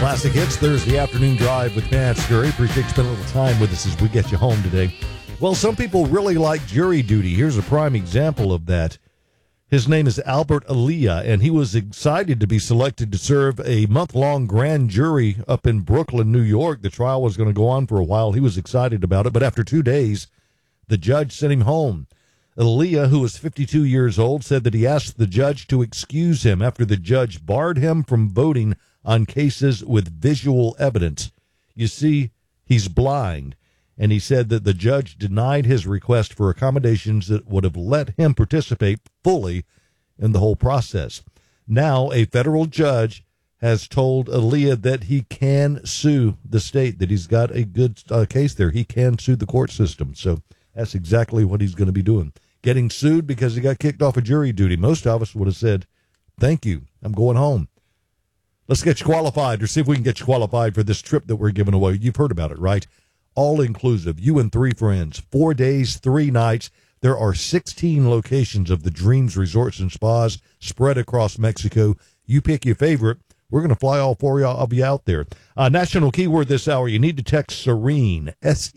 Classic Hits Thursday afternoon drive with Matt Scurry. Appreciate you spending a little time with us as we get you home today. Well, some people really like jury duty. Here's a prime example of that. His name is Albert Aliyah, and he was excited to be selected to serve a month-long grand jury up in Brooklyn, New York. The trial was going to go on for a while. He was excited about it, but after 2 days, the judge sent him home. Aliyah, who was 52 years old, said that he asked the judge to excuse him after the judge barred him from voting on cases with visual evidence. You see, he's blind, and he said that the judge denied his request for accommodations that would have let him participate fully in the whole process. Now, a federal judge has told Aliyah that he can sue the state, that he's got a good case there. He can sue the court system. So that's exactly what he's going to be doing. Getting sued because he got kicked off of jury duty. Most of us would have said, thank you, I'm going home. Let's get you qualified, or see if we can get you qualified for this trip that we're giving away. You've heard about it, right? All-inclusive, you and 3 friends, 4 days, 3 nights. There are 16 locations of the Dreams Resorts and Spas spread across Mexico. You pick your favorite. We're going to fly all 4 of you out there. National keyword this hour, you need to text SERENE,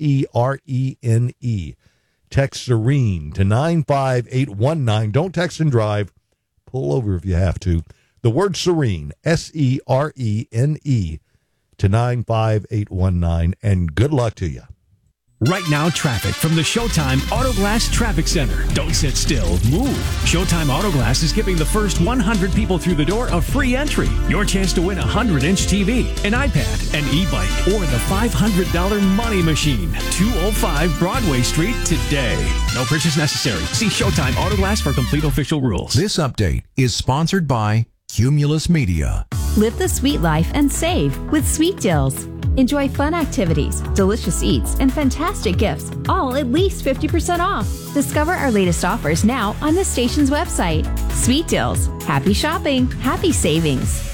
SERENE. Text SERENE to 95819. Don't text and drive. Pull over if you have to. The word SERENE, SERENE, to 95819, and good luck to you. Right now, traffic from the Showtime Autoglass Traffic Center. Don't sit still, move. Showtime Autoglass is giving the first 100 people through the door a free entry. Your chance to win a 100-inch TV, an iPad, an e-bike, or the $500 money machine. 205 Broadway Street today. No purchase necessary. See Showtime Autoglass for complete official rules. This update is sponsored by Cumulus Media. Live the sweet life and save with Sweet Deals. Enjoy fun activities, delicious eats, and fantastic gifts, all at least 50% off. Discover our latest offers now on the station's website. Sweet Deals. Happy shopping. Happy savings.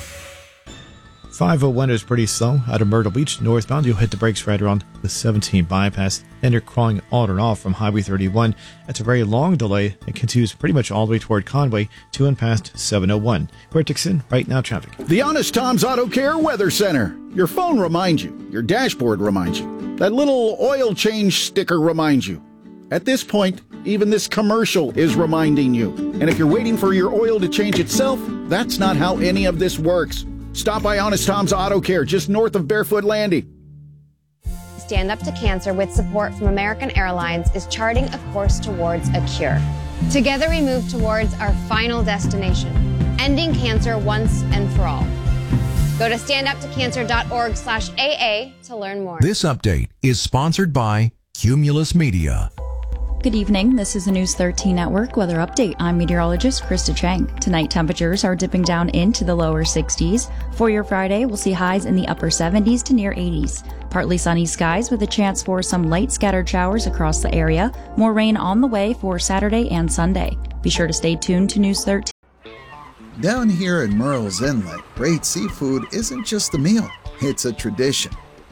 501 is pretty slow out of Myrtle Beach. Northbound, you'll hit the brakes right around the 17 bypass. Then you're crawling on and off from Highway 31. That's a very long delay. It continues pretty much all the way toward Conway to and past 701. We're Dixon, right now traffic. The Honest Tom's Auto Care Weather Center. Your phone reminds you. Your dashboard reminds you. That little oil change sticker reminds you. At this point, even this commercial is reminding you. And if you're waiting for your oil to change itself, that's not how any of this works. Stop by Honest Tom's Auto Care, just north of Barefoot Landing. Stand Up to Cancer, with support from American Airlines, is charting a course towards a cure. Together we move towards our final destination, ending cancer once and for all. Go to standuptocancer.org/AA to learn more. This update is sponsored by Cumulus Media. Good evening. This is the News 13 Network weather update. I'm meteorologist Krista Chang. Tonight, temperatures are dipping down into the lower 60s. For your Friday, we'll see highs in the upper 70s to near 80s. Partly sunny skies with a chance for some light scattered showers across the area. More rain on the way for Saturday and Sunday. Be sure to stay tuned to News 13. Down here in Murrells Inlet, great seafood isn't just a meal, it's a tradition.